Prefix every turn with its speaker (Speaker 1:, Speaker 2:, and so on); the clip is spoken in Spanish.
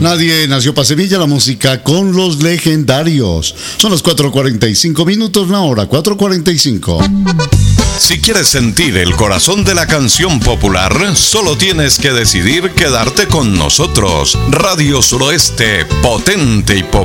Speaker 1: Nadie nació para Sevilla, la música con los legendarios. Son las 4:45 minutos, la hora 4:45.
Speaker 2: Si quieres sentir el corazón de la canción popular, solo tienes que decidir quedarte con nosotros. Radio Suroeste, potente y popular.